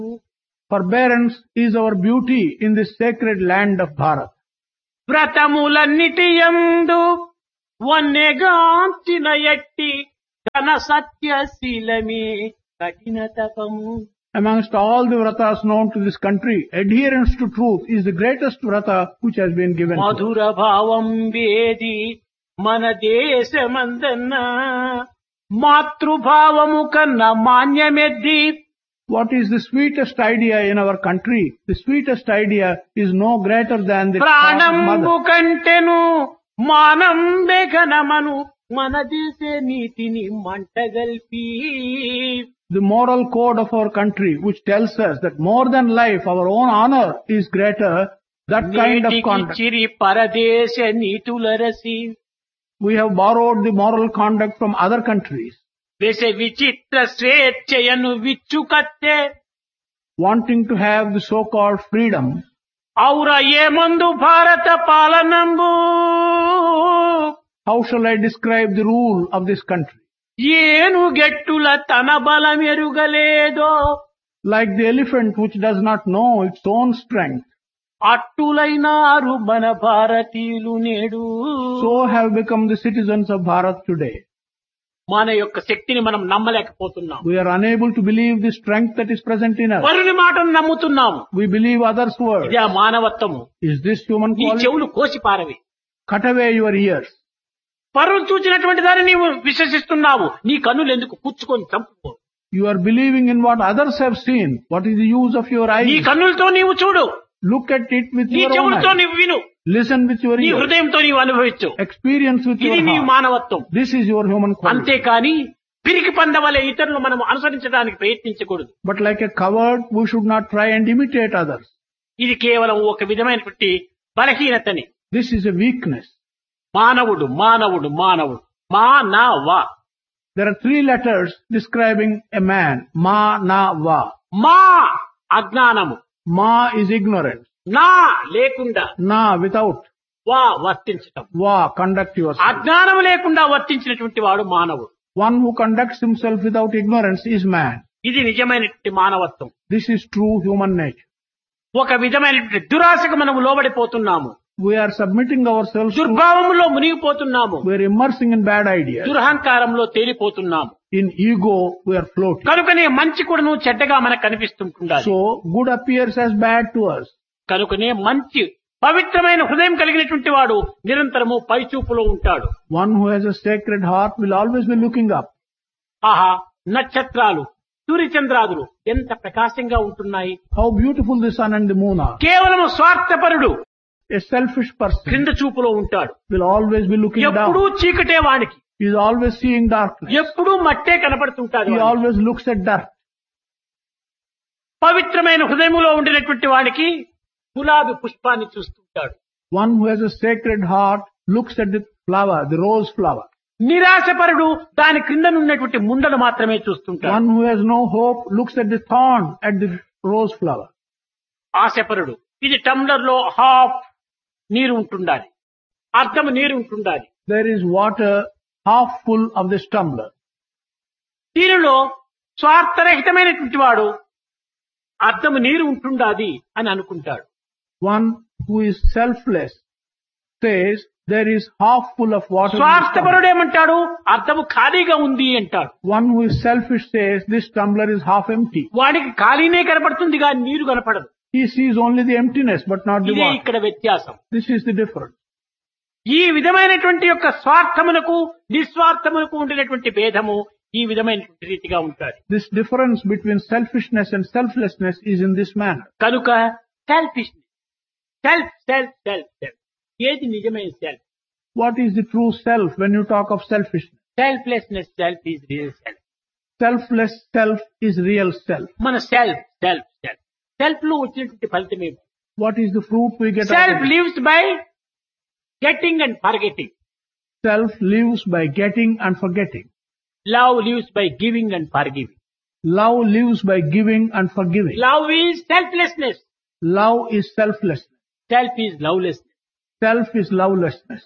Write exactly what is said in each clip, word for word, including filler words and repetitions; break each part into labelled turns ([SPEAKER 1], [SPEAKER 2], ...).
[SPEAKER 1] Forbearance is our beauty in this sacred land of Bharat.
[SPEAKER 2] వ్రతములన్నిటి యందు వన్నెగాంచిన ఎట్టి ఘన సత్యశీలమే కఠిన తపము.
[SPEAKER 1] Amongst all the vratas known to this country, adherence to truth is the greatest vrata which has been given to us.
[SPEAKER 2] మధుర భావం వేది మన దేశమందన్న మాతృభావము కన్నా మాన్యమెద్ది.
[SPEAKER 1] What is the sweetest idea in our country? The sweetest idea is no greater than the
[SPEAKER 2] ప్రాణంబు
[SPEAKER 1] mother.
[SPEAKER 2] కంటెను మానంబే ఘనమను మన దేశ నీతిని మంటగల్పి.
[SPEAKER 1] The moral code of our country which tells us that more than life, our own honor is greater, that kind of
[SPEAKER 2] నేటికి
[SPEAKER 1] conduct.
[SPEAKER 2] చిరి పరదేశ నీతులరసి
[SPEAKER 1] We have borrowed the moral conduct from other countries,
[SPEAKER 2] దేశ విచిత్ర స్వేచ్ఛయను విచ్చుకత్తే.
[SPEAKER 1] wanting to have the so-called freedom.
[SPEAKER 2] ఔర ఏమందు భారత పాలనంబు
[SPEAKER 1] How shall I describe the rule of this country?
[SPEAKER 2] ఏను గెట్టుల తన బలమెరుగలేదో
[SPEAKER 1] Like the elephant which does not know its own strength,
[SPEAKER 2] అట్టులైనారు మన భారతీయులు నేడు.
[SPEAKER 1] so have become the citizens of Bharat today.
[SPEAKER 2] మన యొక్క శక్తిని మనం నమ్మలేకపోతున్నాం.
[SPEAKER 1] We are unable to believe the strength that is present in us.
[SPEAKER 2] వరుని మాటను నమ్ముతున్నాము.
[SPEAKER 1] We believe others' words.
[SPEAKER 2] ఇదే మానవత్వము.
[SPEAKER 1] Is this human
[SPEAKER 2] నీ
[SPEAKER 1] quality?
[SPEAKER 2] చెవులు కోసి పారవి.
[SPEAKER 1] Cut away your ears.
[SPEAKER 2] పరులు చూచినటువంటి దాన్ని నీవు విశ్వసిస్తున్నావు. నీ కన్నులు ఎందుకు పుచ్చుకొని చంపుకో.
[SPEAKER 1] You are believing in what others have seen. What is the use of your
[SPEAKER 2] నీ
[SPEAKER 1] eyes?
[SPEAKER 2] కన్నులతో నీవు చూడు.
[SPEAKER 1] Look at it with
[SPEAKER 2] నీ
[SPEAKER 1] your own
[SPEAKER 2] చెవులతో
[SPEAKER 1] eyes.
[SPEAKER 2] నీవు విను.
[SPEAKER 1] Listen with your
[SPEAKER 2] నీ
[SPEAKER 1] ears.
[SPEAKER 2] హృదయంతో నీవు అనుభవించు.
[SPEAKER 1] Experience with
[SPEAKER 2] ఇది
[SPEAKER 1] your
[SPEAKER 2] నీ
[SPEAKER 1] heart.
[SPEAKER 2] మానవత్వం.
[SPEAKER 1] This is your human quality.
[SPEAKER 2] అంతేకాని పిరికి పందవలే ఇతరులు మనం అనుసరించడానికి ప్రయత్నించకూడదు.
[SPEAKER 1] But like a coward, we should not try and imitate others.
[SPEAKER 2] ఇది కేవలం ఒక విధమైనటువంటి బలహీనతని.
[SPEAKER 1] This is a weakness.
[SPEAKER 2] మానవుడు మానవుడు మానవుడు మానవ.
[SPEAKER 1] There are three letters describing a man. Ma, na, va.
[SPEAKER 2] మా అజ్ఞానము,
[SPEAKER 1] Ma is ignorance.
[SPEAKER 2] నా లేకుండా,
[SPEAKER 1] Na without.
[SPEAKER 2] వా వర్తించటం.
[SPEAKER 1] Va conduct yourself.
[SPEAKER 2] అజ్ఞానము లేకుండా వర్తించినటువంటి వాడు మానవుడు.
[SPEAKER 1] One who conducts himself without ignorance is man.
[SPEAKER 2] ఇది నిజమైనటువంటి మానవత్వం.
[SPEAKER 1] This is true human nature.
[SPEAKER 2] ఒక విధమైనటువంటి దురాశకు మనము లోబడిపోతున్నాము.
[SPEAKER 1] We are submitting ourselves to,
[SPEAKER 2] దుర్భావములో మునిగిపోతున్నాము.
[SPEAKER 1] we are immersing in bad ideas.
[SPEAKER 2] దురహంకారంలో తేలిపోతున్నాము.
[SPEAKER 1] In ego, we are floating.
[SPEAKER 2] కనుకనే మంచి కూడాను చెడ్డగా మనకు కనిపిస్తుంటుండాలి.
[SPEAKER 1] So, good appears as bad to us.
[SPEAKER 2] కనుకనే మంచి పవిత్రమైన హృదయం కలిగినటువంటి వాడు నిరంతరము పైచూపులో ఉంటాడు.
[SPEAKER 1] One who has a sacred heart will always be looking up.
[SPEAKER 2] ఆహా, నక్షత్రాలు సూర్యచంద్రాదులు ఎంత ప్రకాశంగా ఉంటున్నాయి.
[SPEAKER 1] How beautiful the sun and the moon are.
[SPEAKER 2] కేవలం స్వార్థపరుడు
[SPEAKER 1] A selfish person
[SPEAKER 2] క్రింద చూపులో ఉంటాడు.
[SPEAKER 1] will always be looking
[SPEAKER 2] ఎప్పుడూ
[SPEAKER 1] down.
[SPEAKER 2] చీకటే వానికి,
[SPEAKER 1] He is always seeing darkness.
[SPEAKER 2] ఎప్పుడూ మట్టే కనపడుతుంటాడు.
[SPEAKER 1] He
[SPEAKER 2] వానికి.
[SPEAKER 1] always looks at dirt.
[SPEAKER 2] పవిత్రమైన హృదయములో ఉండినటువంటి వానికి గులాబీ పుష్పాన్ని చూస్తుంటాడు.
[SPEAKER 1] One who has a sacred heart looks at the flower, the rose flower.
[SPEAKER 2] నిరాశపరుడు దాని క్రింద ఉన్నటువంటి ముండను మాత్రమే చూస్తుంటాడు.
[SPEAKER 1] One who has no hope looks at the thorn at the rose flower.
[SPEAKER 2] ఆశపరుడు ఇది టంబ్లర్ లో హాఫ్ నీరు ఉంటుండాలి, అర్థం నీరు ఉంటుండాలి.
[SPEAKER 1] There is water half full of this tumbler.
[SPEAKER 2] దీనిలో స్వార్థరహితమైనటువంటి వాడు అర్థం నీరు ఉంటుండాది అని అనుకుంటాడు.
[SPEAKER 1] One who is selfless says there is half full of water. in this tumbler.
[SPEAKER 2] స్వార్థపరుడు ఏమంటాడు? అర్థము ఖాళీగా ఉంది అంటాడు.
[SPEAKER 1] One who is selfish says this tumbler is half empty.
[SPEAKER 2] వాడికి ఖాళీనే కనపడుతుంది కానీ నీరు కనపడదు.
[SPEAKER 1] He sees only the emptiness but not the
[SPEAKER 2] ఇదే
[SPEAKER 1] water.
[SPEAKER 2] ఇక్కడ వ్యత్యాసం.
[SPEAKER 1] This is the difference.
[SPEAKER 2] ఈ విధమైనటువంటి యొక్క స్వార్థమునకు నిస్వార్థమునకు ఉండినటువంటి భేదము ఈ విధమైనటువంటి రీతిగా ఉంటుంది.
[SPEAKER 1] This difference between selfishness and selflessness is in this manner.
[SPEAKER 2] కనుక selfishness, self self self self ఏది నిజమైన self?
[SPEAKER 1] What is the true self when you talk of selfishness?
[SPEAKER 2] Selflessness self is real self.
[SPEAKER 1] Selfless self is real self.
[SPEAKER 2] మన self self self self లో వచ్చినటువంటి ఫలితం ఏమి?
[SPEAKER 1] What is the fruit we get out
[SPEAKER 2] self
[SPEAKER 1] of it?
[SPEAKER 2] Lives by getting and forgetting.
[SPEAKER 1] Self lives by getting and forgetting.
[SPEAKER 2] Love lives by giving and forgiving.
[SPEAKER 1] Love lives by giving and forgiving.
[SPEAKER 2] Love is selflessness,
[SPEAKER 1] Love is selflessness.
[SPEAKER 2] Self is lovelessness.
[SPEAKER 1] Self is lovelessness.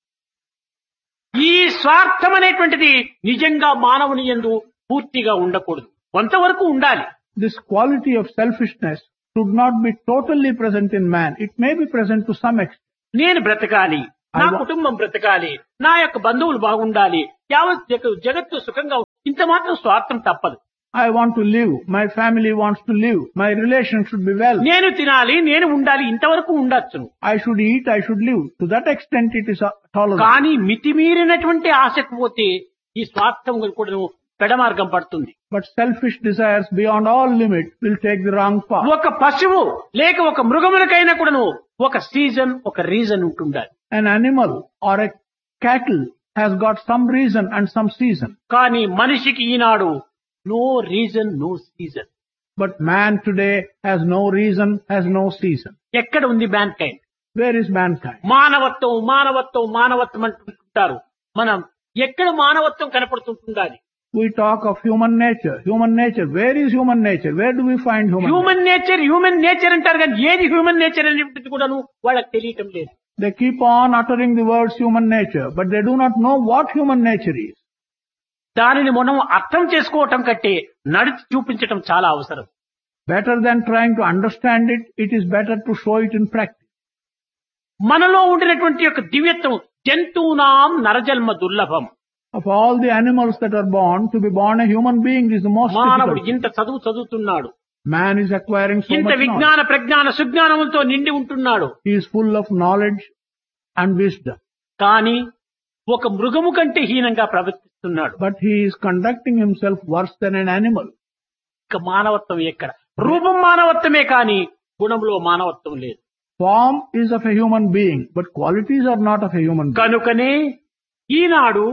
[SPEAKER 2] ఈ స్వార్థం అనేటువంటిది నిజంగా మానవుని యందు పూర్తిగా ఉండకూడదు. కొంతవరకు ఉండాలి.
[SPEAKER 1] this quality of selfishness should not be totally present in man. It may be present to some extent.
[SPEAKER 2] నేను బ్రతకాలి, నా
[SPEAKER 1] I wa-
[SPEAKER 2] కుటుంబం బ్రతకాలి, నా యొక్క బంధువులు బాగుండాలి, యావత్ జగ- జగత్తు సుఖంగా ఉం- ఇంత మాత్రం స్వార్థం తప్పదు.
[SPEAKER 1] I want to live. My family wants to live. My relation should be well.
[SPEAKER 2] నేను తినాలి, నేను ఉండాలి, ఇంతవరకు ఉండొచ్చును.
[SPEAKER 1] I should eat. I should live. To that extent, it is uh, tolerable.
[SPEAKER 2] కానీ మితిమీరినటువంటి ఆశకు పోతే ఈ స్వార్థం కూడా పెడమార్గం పడుతుంది.
[SPEAKER 1] But selfish desires beyond all limit will take the wrong path.
[SPEAKER 2] ఒక పశువు లేక ఒక మృగములకైనా కూడాను ఒక సీజన్, ఒక రీజన్ ఉంటుండాలి.
[SPEAKER 1] An animal or a cattle has got some reason and some season.
[SPEAKER 2] కానీ మనిషికి ఈనాడు no reason, no season.
[SPEAKER 1] But man today has no reason, has no season.
[SPEAKER 2] ఎక్కడ ఉంది man kind?
[SPEAKER 1] Where is mankind?
[SPEAKER 2] మానవత్వం, మానవత్వం, మానవత్వం అంటుంటారు. మనం ఎక్కడ మానవత్వం కనపడుతుంటుండాలి?
[SPEAKER 1] We talk of human nature. Human nature. Where is human nature? Where do we find human nature?
[SPEAKER 2] Human nature, human nature అంటారు కానీ ఏది హ్యూమన్ నేచర్ అనేటువంటిది కూడాను వాళ్ళకి తెలియటం లేదు.
[SPEAKER 1] They keep on uttering the words human nature, but they do not know what human nature is.
[SPEAKER 2] దానిని మనం అర్థం చేసుకోవటం కంటే నడిచి చూపించటం చాలా అవసరం.
[SPEAKER 1] Better than trying to understand it, it is better to show it in practice.
[SPEAKER 2] మనలో ఉండినటువంటి యొక్క దివ్యత్వం జంతువునాం నరజన్మ దుర్లభం.
[SPEAKER 1] Of all the animals that are born, to be born a human being is the most
[SPEAKER 2] మానవుడు
[SPEAKER 1] difficult.
[SPEAKER 2] ఇంత చదువు చదువుతున్నాడు,
[SPEAKER 1] Man is acquiring so
[SPEAKER 2] ఇంత
[SPEAKER 1] much knowledge.
[SPEAKER 2] విజ్ఞాన ప్రజ్ఞాన సుజ్ఞానములతో నిండి ఉంటున్నాడు.
[SPEAKER 1] He is full of knowledge and wisdom.
[SPEAKER 2] కానీ ఒక మృగము కంటే హీనంగా ప్రవర్తిస్తున్నాడు.
[SPEAKER 1] But he is conducting himself worse than an animal.
[SPEAKER 2] ఇక మానవత్వం ఎక్కడ? రూపం మానవత్వమే కానీ గుణంలో మానవత్వం లేదు.
[SPEAKER 1] Form is of a human being, but qualities are not of a human being.
[SPEAKER 2] కనుకనే ఈనాడు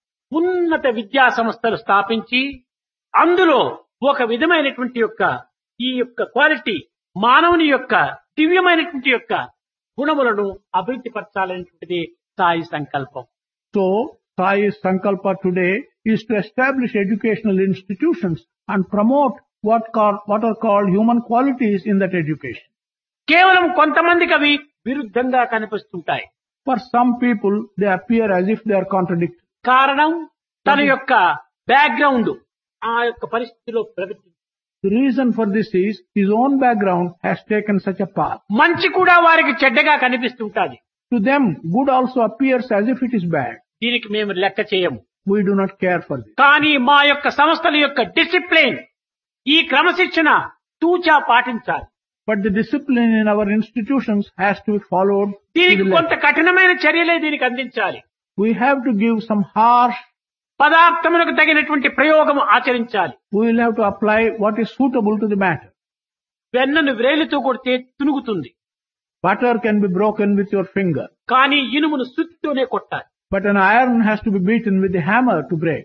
[SPEAKER 2] ఉన్నత విద్యా సంస్థలు స్థాపించి అందులో ఒక విధమైనటువంటి యొక్క ఈ యొక్క క్వాలిటీ మానవుని యొక్క దివ్యమైనటువంటి యొక్క గుణములను అభివృద్ధి పరచాలనేటువంటిది సాయి సంకల్పం.
[SPEAKER 1] So, Sai's Sankalpa today is to establish educational institutions and promote what, call, what are called human qualities in that education.
[SPEAKER 2] కేవలం కొంతమందికి అవి విరుద్ధంగా కనిపిస్తుంటాయి.
[SPEAKER 1] For some people, they appear as if they are contradictory.
[SPEAKER 2] కారణం తన యొక్క background ఆ యొక్క పరిస్థితిలో ప్రగతి.
[SPEAKER 1] The reason for this is his own background has taken such a path.
[SPEAKER 2] మంచి కూడా వారికి చెడ్డగా కనిపిస్తుంటాది.
[SPEAKER 1] To them, good also appears as if it is bad.
[SPEAKER 2] దీనికి మేము లెక్క చేయము.
[SPEAKER 1] We do not care for this.
[SPEAKER 2] కానీ మా యొక్క సంస్థల యొక్క డిసిప్లిన్, ఈ క్రమశిక్షణ తూచా పాటించాలి.
[SPEAKER 1] But the discipline in our institutions has to be followed. to
[SPEAKER 2] దీనికి
[SPEAKER 1] the
[SPEAKER 2] కొంత
[SPEAKER 1] letter.
[SPEAKER 2] కఠినమైన చర్యలే దీనికి అందించాలి.
[SPEAKER 1] We have to give some harsh,
[SPEAKER 2] పదార్థములకు తగినటువంటి ప్రయోగం ఆచరించాలి.
[SPEAKER 1] we will have to apply what is suitable to the matter.
[SPEAKER 2] వెన్నను వ్రేలితో కొడితే తునుగుతుంది,
[SPEAKER 1] Butter can be broken with your finger,
[SPEAKER 2] కానీ ఇనుమును సుత్తితోనే కొట్టాలి.
[SPEAKER 1] but an iron has to be beaten with the hammer to break.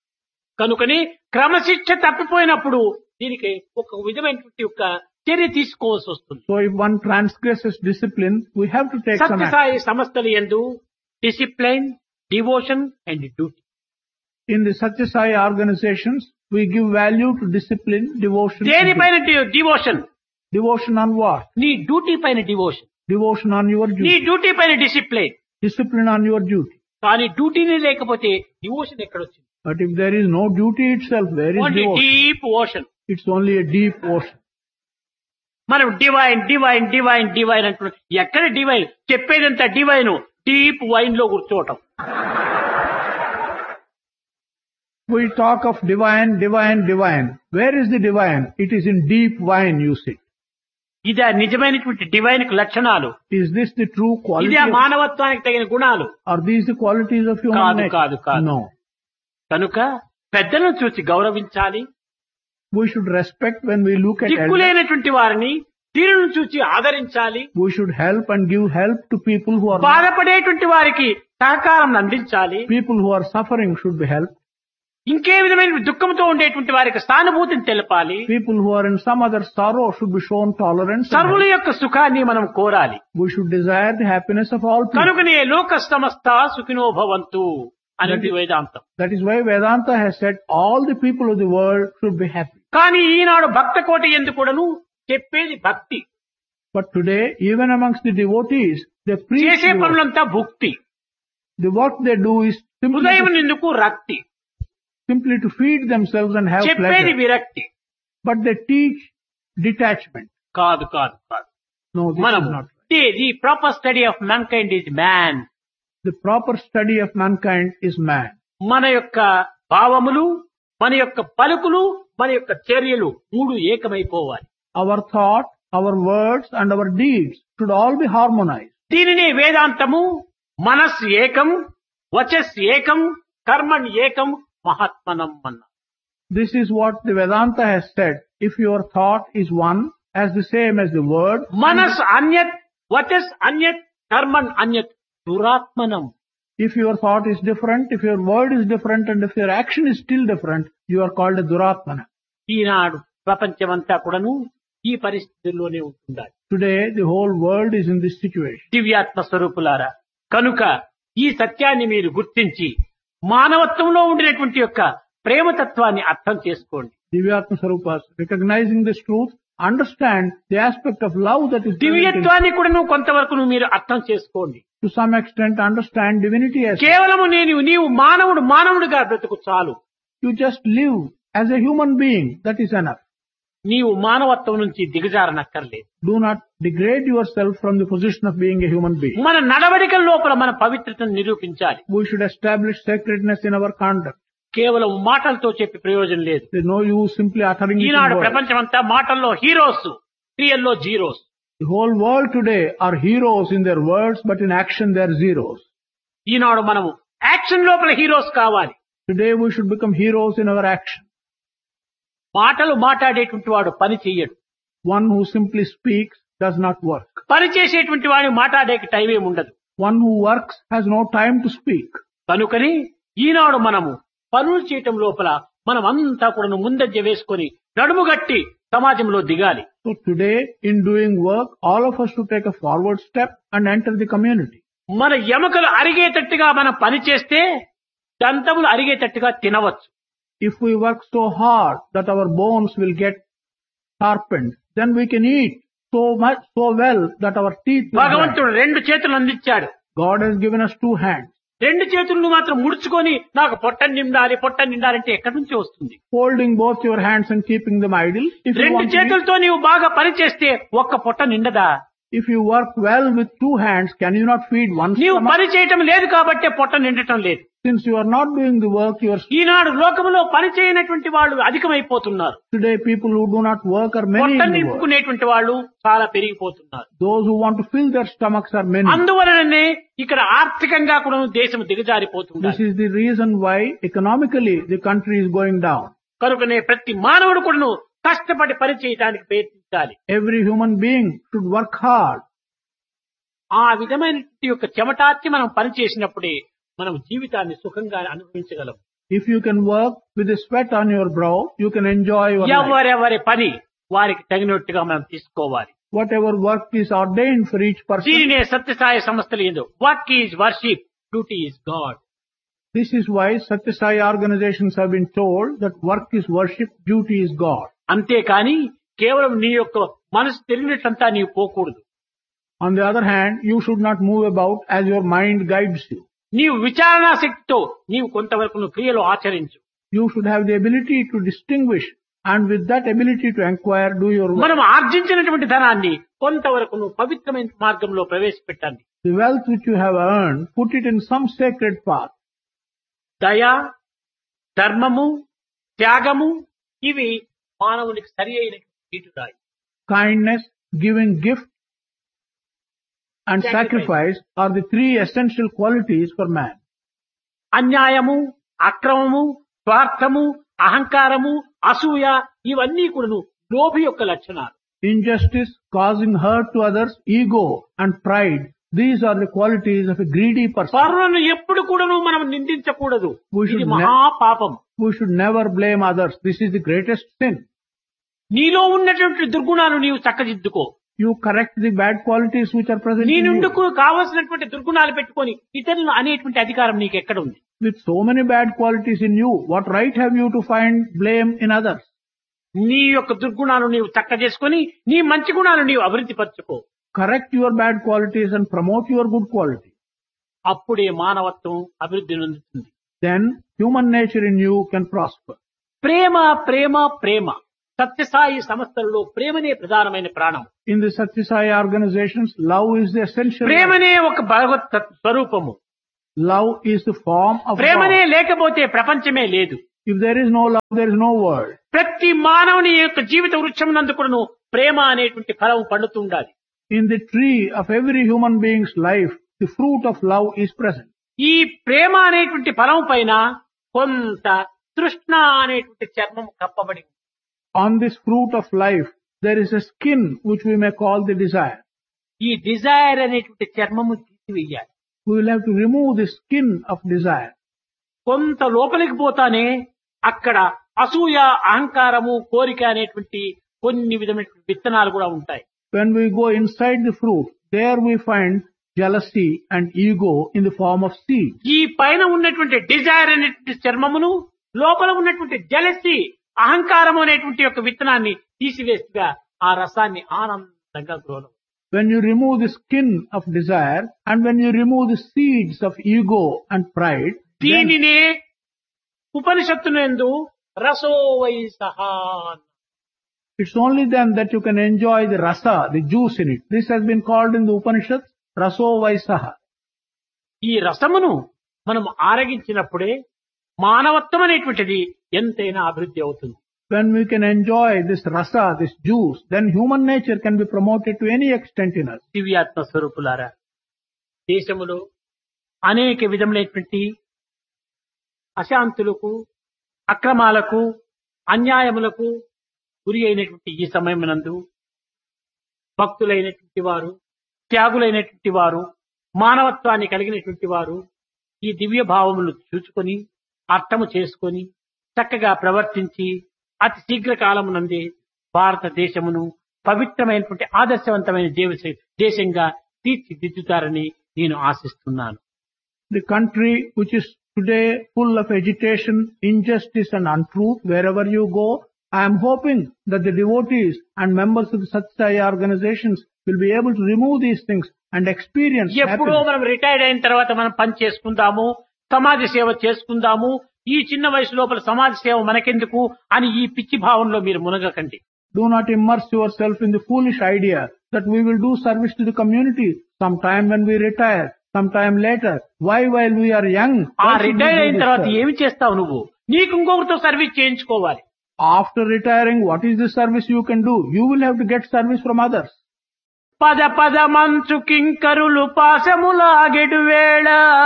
[SPEAKER 2] కనుకని క్రమశిక్ష తప్పిపోయినప్పుడు దీనికి ఒక విధమైనటువంటి యొక్క చర్య తీసుకోవాల్సి వస్తుంది.
[SPEAKER 1] So if one transgresses discipline, we have to take some action.
[SPEAKER 2] Sathya Sai సంస్థలు యందు discipline, devotion and duty.
[SPEAKER 1] In the Satya Sai organizations, we give value to discipline, devotion. and
[SPEAKER 2] దేనిపైన
[SPEAKER 1] duty.
[SPEAKER 2] Devotion?
[SPEAKER 1] Devotion on what?
[SPEAKER 2] నీ duty పైన devotion,
[SPEAKER 1] Devotion on your
[SPEAKER 2] నీ
[SPEAKER 1] duty.
[SPEAKER 2] Duty పైన discipline.
[SPEAKER 1] Discipline on your duty.
[SPEAKER 2] కానీ డ్యూటీనే లేకపోతే devotion ఎక్కడొచ్చింది?
[SPEAKER 1] But if there is no duty itself, where is
[SPEAKER 2] only
[SPEAKER 1] devotion?
[SPEAKER 2] Deep ocean.
[SPEAKER 1] It's only a deep ocean.
[SPEAKER 2] మనం divine divine divine divine అంటున్నాం. ఎక్కడ divine? చెప్పేదంతా divine, deep wine లో కూర్చోవటం.
[SPEAKER 1] We talk of divine, divine, divine. Where is the divine? It is in deep wine you sit.
[SPEAKER 2] ఇదే నిజమైనటువంటి divine కు లక్షణాలు.
[SPEAKER 1] Is this the true quality?
[SPEAKER 2] ఇదే
[SPEAKER 1] of-
[SPEAKER 2] మానవత్వానికి తగిన గుణాలు.
[SPEAKER 1] Are these the qualities of human
[SPEAKER 2] కాదు,
[SPEAKER 1] nature?
[SPEAKER 2] కాదు, కాదు.
[SPEAKER 1] No.
[SPEAKER 2] కనుక పెద్దలను చూసి గౌరవించాలి.
[SPEAKER 1] We should respect when we look at elders.
[SPEAKER 2] దిక్కులేనటువంటి వారిని దీనిని చూసి ఆదరించాలి.
[SPEAKER 1] We should help and give help to people who are
[SPEAKER 2] బాధపడేటువంటి వారికి సహకారం అందించాలి.
[SPEAKER 1] people who are suffering should be helped.
[SPEAKER 2] ఇంకే విధమైన దుఃఖంతో ఉండేటువంటి వారికి సానుభూతిని తెలపాలి.
[SPEAKER 1] People who are in some other sorrow should be shown tolerance. and
[SPEAKER 2] సర్వుల
[SPEAKER 1] help.
[SPEAKER 2] యొక్క సుఖాన్ని మనం కోరాలి.
[SPEAKER 1] We should desire the happiness of all people.
[SPEAKER 2] కనుకనే లోక సమస్త సుఖినో భవంతు అనేది వేదాంతం.
[SPEAKER 1] That is why Vedanta has said all the people of the world should be happy.
[SPEAKER 2] కానీ ఈనాడు భక్త కోటి ఎందుకు కూడాను చెప్పేది భక్తి,
[SPEAKER 1] But today, even amongst the devotees, they preach
[SPEAKER 2] చేసే
[SPEAKER 1] devotion.
[SPEAKER 2] పనులంతా భుక్తి,
[SPEAKER 1] The work they do is simply
[SPEAKER 2] హృదయం
[SPEAKER 1] to,
[SPEAKER 2] ఎందుకు రక్తి,
[SPEAKER 1] simply to feed themselves and have
[SPEAKER 2] చెప్పేది
[SPEAKER 1] pleasure.
[SPEAKER 2] విరక్తి.
[SPEAKER 1] but they teach detachment.
[SPEAKER 2] కాదు కాదు కాదు
[SPEAKER 1] No, this
[SPEAKER 2] మనం
[SPEAKER 1] is not right.
[SPEAKER 2] The proper study of man kind is man.
[SPEAKER 1] The proper study of mankind is man.
[SPEAKER 2] మన యొక్క భావములు, మన యొక్క పలుకులు, మన యొక్క చర్యలు మూడు ఏకమైపోవాలి.
[SPEAKER 1] Our thought, our words and our deeds should all be harmonized.
[SPEAKER 2] దీనిని వేదాంతము మనస్ ఏకం, వచస్ ఏకం, కర్మణ్ ఏకం, మహాత్మనం అన్న.
[SPEAKER 1] This is what the Vedanta has said. If your thought is one, as the same as the word,
[SPEAKER 2] మనస్ అన్యత్, వచస్ అన్యత్, కర్మణ్ అన్యత్, దురాత్మనం.
[SPEAKER 1] if your thought is different, if your word is different, and if your action is still different, you are called a duratmana.
[SPEAKER 2] ఈనాడు ప్రపంచమంతా కూడాను ఈ పరిస్థితుల్లోనే ఉంటుండాలి.
[SPEAKER 1] Today, the whole world is in this situation.
[SPEAKER 2] దివ్యాత్మ స్వరూపులారా, కనుక ఈ సత్యాన్ని మీరు గుర్తించి మానవత్వంలో ఉండినటువంటి యొక్క ప్రేమతత్వాన్ని అర్థం చేసుకోండి.
[SPEAKER 1] Divyatma Sarupas, recognizing this truth, understand the aspect of love that is present in-
[SPEAKER 2] దివ్యత్వాన్ని కూడా నువ్వు కొంతవరకు నువ్వు మీరు అర్థం చేసుకోండి.
[SPEAKER 1] to some extent understand divinity as
[SPEAKER 2] కేవలము నేను నీవు మానవుడు మానవుడిగా బ్రతుకు చాలు.
[SPEAKER 1] you just live as a human being, that is enough.
[SPEAKER 2] నీవు మానవత్వం నుంచి దిగజారనక్కర్లేదు.
[SPEAKER 1] Do not degrade yourself from the position of being a human being.
[SPEAKER 2] మన నడవడికల లోపల మన పవిత్రతను నిరూపించాలి.
[SPEAKER 1] We should establish sacredness in our conduct.
[SPEAKER 2] కేవలం మాటలతో చెప్పి ప్రయోజనం లేదు.
[SPEAKER 1] There is no use simply uttering it in
[SPEAKER 2] Eenadu
[SPEAKER 1] words.
[SPEAKER 2] ప్రపంచమంతా మాటల్లో హీరోస్, క్రియల్లో zeros.
[SPEAKER 1] The whole world today are heroes in their words, but in action they are zeros.
[SPEAKER 2] ఈనాడు మనము action లోపల హీరోస్ కావాలి.
[SPEAKER 1] Today we should become heroes in our action.
[SPEAKER 2] మాటలు మాట్లాడేటువంటి వాడు పని చెయ్యడు.
[SPEAKER 1] One who simply speaks does not work.
[SPEAKER 2] పని చేసేటువంటి వాడు మాట్లాడేకి టైం ఏమి ఉండదు.
[SPEAKER 1] One who works has no time to speak.
[SPEAKER 2] కనుకని ఈనాడు మనము పనులు చేయటం లోపల మనం అంతా కూడా ముందంజ వేసుకొని నడుముగట్టి సమాజంలో దిగాలి.
[SPEAKER 1] So today, in doing work, all of us should take a forward step and enter the community.
[SPEAKER 2] మన ఎముకలు అరిగేటట్టుగా మనం పని చేస్తే దంతములు అరిగేటట్టుగా తినవచ్చు.
[SPEAKER 1] If we work so hard that our bones will get sharpened, then we can eat so much, so well that our teeth will grind.
[SPEAKER 2] భగవంతుడు రెండు చేతులు అందించాడు.
[SPEAKER 1] God has given us two hands.
[SPEAKER 2] రెండు చేతులను మాత్రం ముడుచుకొని నాకు పొట్ట నిండాలి పొట్ట నిండాలంటే ఎక్కడి నుంచి వస్తుంది?
[SPEAKER 1] Holding both your hands and keeping them idle. If you
[SPEAKER 2] రెండు
[SPEAKER 1] want to eat,
[SPEAKER 2] చేతులతో నీవు బాగా పని చేస్తే ఒక్క పొట్ట నిండదా?
[SPEAKER 1] if you work well with two hands, can you not feed one
[SPEAKER 2] నీవు
[SPEAKER 1] stomach?
[SPEAKER 2] పని చేయటం లేదు కాబట్టే పొట్ట నిండటం లేదు.
[SPEAKER 1] Since you are not doing the work, you are
[SPEAKER 2] ఈనాడు లోకములో పని చేయనటువంటి వాళ్ళు అధికమైపోతున్నారు.
[SPEAKER 1] today people who do not work are many
[SPEAKER 2] పొట్ట
[SPEAKER 1] in the world.
[SPEAKER 2] నింపుకునేటువంటి వాళ్ళు చాలా పెరిగిపోతున్నారు.
[SPEAKER 1] Those who want to fill their stomachs are many.
[SPEAKER 2] అందువలననే ఇక్కడ ఆర్థికంగా కూడా దేశం దిగజారిపోతుంది.
[SPEAKER 1] This is the reason why economically the country is going down.
[SPEAKER 2] కనుకనే ప్రతి మానవుడు కూడా కష్టపడి పని చేయడానికి ప్రయత్నించాలి.
[SPEAKER 1] Every human being should work hard.
[SPEAKER 2] ఆ విధమైన యొక్క చెమటార్చి మనం పని చేసినప్పుడే మనం జీవితాన్ని సుఖంగా అనుభవించగలం.
[SPEAKER 1] If you can work with the sweat on your brow, you can enjoy your life.
[SPEAKER 2] ఎవరెవరి పని వారికి తగినట్టుగా మనం తీసుకోవాలి.
[SPEAKER 1] Whatever work is ordained for each person.
[SPEAKER 2] దీనినే సత్యసాయి సంస్థలు ఏందో work is worship, duty is God.
[SPEAKER 1] This is why Satya Sai organizations have been told that work is worship, duty is God.
[SPEAKER 2] అంతేకాని కేవలం నీ యొక్క మనసు తెలియనట్లంతా నీవు పోకూడదు.
[SPEAKER 1] On the other hand, you should not move about as your mind guides you.
[SPEAKER 2] నీవు విచారణా శక్తితో నీవు కొంతవరకు నువ్వు క్రియలు ఆచరించు.
[SPEAKER 1] You should have the ability to distinguish, and with that ability to inquire, do your work.
[SPEAKER 2] మనం ఆర్జించినటువంటి ధనాన్ని కొంతవరకు నువ్వు పవిత్రమైన మార్గంలో ప్రవేశపెట్టండి.
[SPEAKER 1] The wealth which you have earned, put it in some sacred path.
[SPEAKER 2] దయ, ధర్మము, త్యాగము ఇవి మానవునికి సరి అయిన గీటురాయి.
[SPEAKER 1] Kindness, giving gift, and
[SPEAKER 2] Sacrifice.
[SPEAKER 1] sacrifice are the three essential qualities for man.
[SPEAKER 2] అన్యాయము, అక్రమము, స్వార్థము, అహంకారము, అసూయ ఇవన్నీ కూడాను లోభి యొక్క లక్షణాలు.
[SPEAKER 1] Injustice, causing hurt to others, ego, and pride. These are the qualities of a greedy person.
[SPEAKER 2] పరులను ఎప్పుడు కూడాను మనం నిందించకూడదు.
[SPEAKER 1] We should
[SPEAKER 2] ఇది
[SPEAKER 1] ne-
[SPEAKER 2] మహాపాపం.
[SPEAKER 1] We should never blame others. This is the greatest sin.
[SPEAKER 2] నీలో ఉన్నటువంటి దుర్గుణాలు నీవు చక్కదిద్దుకో.
[SPEAKER 1] You correct the bad qualities which are present
[SPEAKER 2] నీ
[SPEAKER 1] in you.
[SPEAKER 2] నుండుకు కావలసినటువంటి దుర్గుణాలు పెట్టుకొని ఇతరులను అనేటువంటి అధికారం నీకు ఎక్కడ ఉంది?
[SPEAKER 1] With so many bad qualities in you, what right have you to find blame in others?
[SPEAKER 2] నీ యొక్క దుర్గుణాలు నీవు చక్క చేసుకొని నీ మంచి గుణాలు నీవు అభివృద్ధి పరచుకో.
[SPEAKER 1] Correct your bad qualities and promote your good quality.
[SPEAKER 2] అప్పుడే మానవత్వం అభివృద్ధి నొందుతుంది.
[SPEAKER 1] Then human nature in you can prosper.
[SPEAKER 2] ప్రేమ ప్రేమ ప్రేమ సత్యసాయి సంస్థలలో ప్రేమనే ప్రధానమైన ప్రాణం.
[SPEAKER 1] In the Satya Sai organizations, love is the essential.
[SPEAKER 2] ప్రేమనే ఒక భగవత్ తత్- స్వరూపము.
[SPEAKER 1] Love is the form of
[SPEAKER 2] ప్రేమనే
[SPEAKER 1] God.
[SPEAKER 2] లేకపోతే ప్రపంచమే లేదు.
[SPEAKER 1] If there is no love, there is no world.
[SPEAKER 2] ప్రతి మానవుని యొక్క జీవిత వృక్షం నందు కూడాను ప్రేమ అనేటువంటి ఫలం పండుతూ ఉండాలి.
[SPEAKER 1] In the tree of every human being's life, the fruit of love is present.
[SPEAKER 2] ఈ ప్రేమ అనేటువంటి ఫలం పైన కొంత తృష్ణ అనేటువంటి చర్మం కప్పబడి ఉంది.
[SPEAKER 1] On this fruit of life, there is a skin which we may call the desire.
[SPEAKER 2] ఈ డిజైర్ అనేటువంటి చర్మము తీసివేయాలి.
[SPEAKER 1] We will have to remove the skin of desire.
[SPEAKER 2] కొంత లోపలికి పోతానే అక్కడ అసూయ, అహంకారము, కోరిక అనేటువంటి కొన్ని విధమైన విత్తనాలు కూడా ఉంటాయి.
[SPEAKER 1] When we go inside the fruit, there we find jealousy and ego in the form of seed.
[SPEAKER 2] ఈ పైన ఉన్నటువంటి డిజైర్ అనేటువంటి చర్మమును, లోపల ఉన్నటువంటి జలసి, అహంకారము అనేటువంటి యొక్క విత్తనాన్ని తీసివేస్తుగా ఆ రసాన్ని ఆనందంగా గ్రోలం.
[SPEAKER 1] When you remove the skin of desire and when you remove the seeds of ego and pride, then
[SPEAKER 2] దీనినే ఉపనిషత్తునందు రసో వై సహా.
[SPEAKER 1] it's only then that you can enjoy the rasa, the juice in it. This has been called in the Upanishads, raso vaisaha.
[SPEAKER 2] ఈ రసమును మనం ఆరగించినప్పుడే మానవత్వం అనేటువంటిది ఎంతైనా అభివృద్ధి అవుతుంది.
[SPEAKER 1] When we can enjoy this rasa, this juice, then human nature can be promoted to any extent in us.
[SPEAKER 2] దివ్యాత్మ స్వరూపులారా, దేశములో అనేక విధములైనటువంటి అశాంతులకు, అక్రమాలకు, అన్యాయములకు గురి అయినటువంటి ఈ సమయమునందు భక్తులైనటువంటి వారు, త్యాగులైనటువంటి వారు, మానవత్వాన్ని కలిగినటువంటి వారు ఈ దివ్య భావములు చూసుకొని అర్థము చేసుకొని చక్కగా ప్రవర్తించి అతి శీఘ్ర కాలమునందే భారతదేశమును పవిత్రమైనటువంటి ఆదర్శవంతమైన దేవ- దేశంగా తీర్చిదిద్దుతారని నేను ఆశిస్తున్నాను.
[SPEAKER 1] The country which is today full of agitation, injustice and untruth, wherever you go, I am hoping that the devotees and members of the Satya Sai organizations will be able to remove these things and experience
[SPEAKER 2] ఎప్పుడో
[SPEAKER 1] happiness.
[SPEAKER 2] మనం retired అయిన తర్వాత మనం పని చేసుకుందాము, సమాజ సేవ చేసుకుందాము, ఈ చిన్న వయసు లోపల సమాజ సేవ మనకెందుకు అని ఈ పిచ్చి భావంలో మీరు మునగకండి.
[SPEAKER 1] Do not immerse yourself in the foolish idea that we will do service to the community sometime when we retire, sometime later. Why while we are young?
[SPEAKER 2] ఆ
[SPEAKER 1] why should we
[SPEAKER 2] retire
[SPEAKER 1] do
[SPEAKER 2] అయిన
[SPEAKER 1] this
[SPEAKER 2] తర్వాత
[SPEAKER 1] service?
[SPEAKER 2] ఏమి చేస్తావు నువ్వు? నీకు ఇంకొకరితో service చేయించుకోవాలి.
[SPEAKER 1] After retiring, what is the service you can do? You will have to get service from others.
[SPEAKER 2] పద పద మంచు కింకరులు పాశములాగెడు వేళ.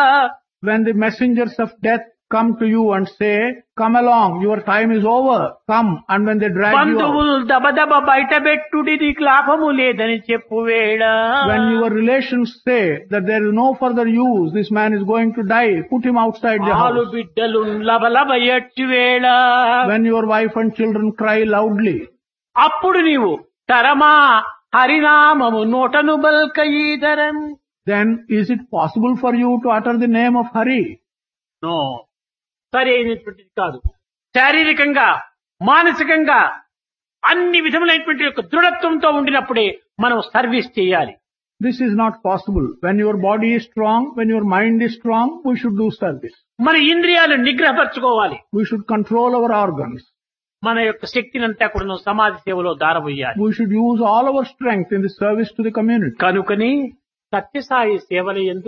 [SPEAKER 1] When the messengers of death come to you and say, come along, your time is over, come, and when they drag you out,
[SPEAKER 2] బంధువులు దబదబ బయట పెట్టుడి నీకు లాభము లేదని చెప్పు వేళ.
[SPEAKER 1] when your relations say that there is no further use, this man is going to die, put him outside the
[SPEAKER 2] ఆలు
[SPEAKER 1] house.
[SPEAKER 2] బిడ్డలు లబలబ ఎట్టు వేళ.
[SPEAKER 1] When your wife and children cry loudly,
[SPEAKER 2] అప్పుడు నీవు తరమా హరినామము నోటను బల్క ఈదరం.
[SPEAKER 1] then is it possible for you to utter the name of Hari?
[SPEAKER 2] No, సరైనటువంటిది కాదు. శారీరకంగా, మానసికంగా అన్ని విధములైనటువంటి యొక్క దృఢత్వంతో ఉండినప్పుడే మనం సర్వీస్ చేయాలి.
[SPEAKER 1] This is not possible. When your body is strong, when your mind is strong, we should do service.
[SPEAKER 2] మన ఇంద్రియాలు నిగ్రహపరచుకోవాలి.
[SPEAKER 1] We should control our organs.
[SPEAKER 2] మన యొక్క శక్తినంతా కూడా సమాజ సేవలో దారబోయాలి.
[SPEAKER 1] We should use all our strength in the service to the community.
[SPEAKER 2] కనుకని సత్యసాయి సేవల యందు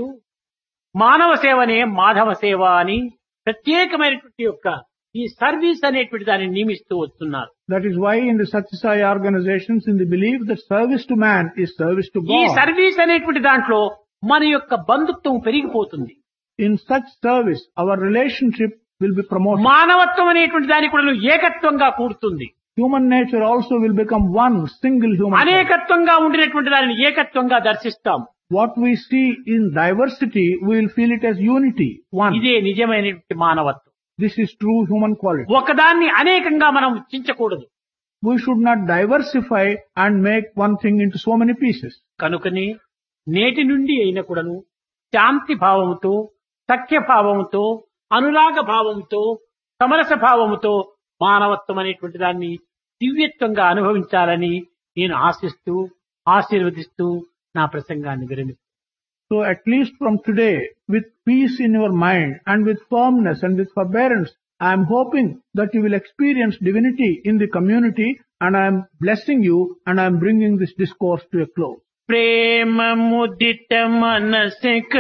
[SPEAKER 2] మానవ సేవనే మాధవ సేవ అని ప్రత్యేకమైనటువంటి యొక్క ఈ సర్వీస్ అనేటువంటి దాన్ని నియమిస్తూ వస్తున్నారు.
[SPEAKER 1] That is why in the Satya Sai organizations, in the belief that service to man is service to
[SPEAKER 2] ఈ
[SPEAKER 1] God,
[SPEAKER 2] సర్వీస్ అనేటువంటి దాంట్లో మన యొక్క బంధుత్వం పెరిగిపోతుంది.
[SPEAKER 1] in such service, our relationship will be promoted.
[SPEAKER 2] మానవత్వం అనేటువంటి దాని కూడా ఏకత్వంగా కూడుతుంది.
[SPEAKER 1] Human nature also will become one single human.
[SPEAKER 2] అనేకత్వంగా ఉండినటువంటి దానిని ఏకత్వంగా దర్శిస్తాం.
[SPEAKER 1] What we see in diversity, we will feel it as unity, one.
[SPEAKER 2] ఇదే నిజమైనటువంటి మానవత్వం.
[SPEAKER 1] This is true human quality.
[SPEAKER 2] ఒకదాన్ని అనేకంగా మనం చించకూడదు.
[SPEAKER 1] We should not diversify and make one thing into so many pieces.
[SPEAKER 2] కనుకని నేటి నుండి అయిన కూడాను శాంతి భావముతో, సఖ్య భావముతో, అనురాగ భావముతో, సమరస భావముతో మానవత్వం అనేటువంటి దాన్ని దివ్యత్వంగా అనుభవించాలని నేను ఆశిస్తూ ఆశీర్వదిస్తూ నా ప్రసంగాన్ని విరమిస్తాను.
[SPEAKER 1] So at least from today, with peace in your mind and with firmness and with forbearance, I am hoping that you will experience divinity in the community and I am blessing you and I am bringing this discourse to a close.
[SPEAKER 2] ప్రేమ ముదిత మనసే